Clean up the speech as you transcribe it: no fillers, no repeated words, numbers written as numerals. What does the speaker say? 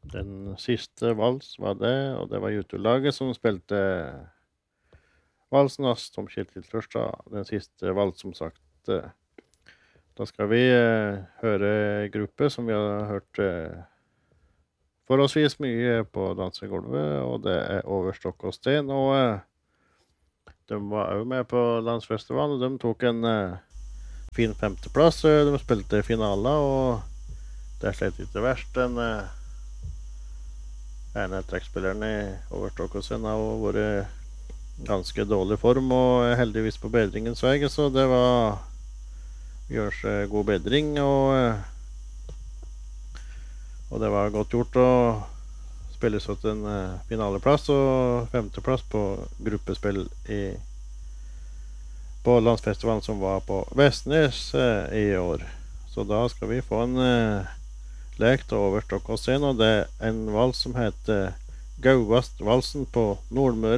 Den siste vals var det, og det var Jutulaget som spilte valsen hans, Tom Kjetil Trørstad. Den siste vals, som sagt. Da skal vi høre gruppe som vi har hørt forholdsvis mye på dansegulvet, og det er Over stokk og sten, og de var også med på landsfestivalen, og de tok en fin femteplass. De spilte finaler, og det er slett ikke verst. Den ene trekkspilleren i Over stokk og sten har vært ganske dårlig form, og er heldigvis på bedringens vei, så det var gjørs god bedring, og det var godt gjort å spille så til en finaleplass og femteplass på gruppespill på landsfestivalen som var på Vestnes i år. Så da skal vi få en lek til Over stokk og sten, og det er en vals som heter Gauvast valsen på Nordmøre.